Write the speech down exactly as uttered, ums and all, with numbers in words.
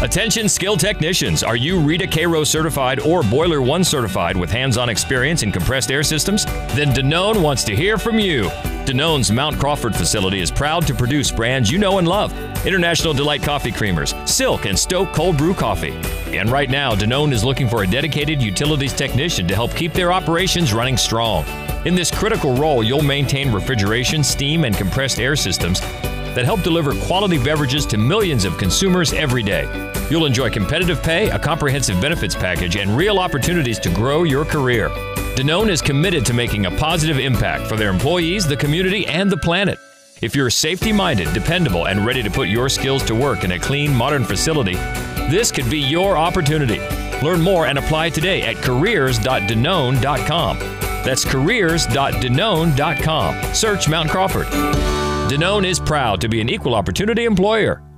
Attention skilled technicians, are you Rita Cairo certified or Boiler One certified with hands-on experience in compressed air systems? Then Danone wants to hear from you. Danone's Mount Crawford facility is proud to produce brands you know and love. International Delight Coffee Creamers, Silk, and Stoke Cold Brew Coffee. And right now, Danone is looking for a dedicated utilities technician to help keep their operations running strong. In this critical role, you'll maintain refrigeration, steam, and compressed air systems that help deliver quality beverages to millions of consumers every day. You'll enjoy competitive pay, a comprehensive benefits package, and real opportunities to grow your career. Danone is committed to making a positive impact for their employees, the community, and the planet. If you're safety-minded, dependable, and ready to put your skills to work in a clean, modern facility, this could be your opportunity. Learn more and apply today at careers dot danone dot com. That's careers dot danone dot com. Search Mount Crawford. Danone is proud to be an equal opportunity employer.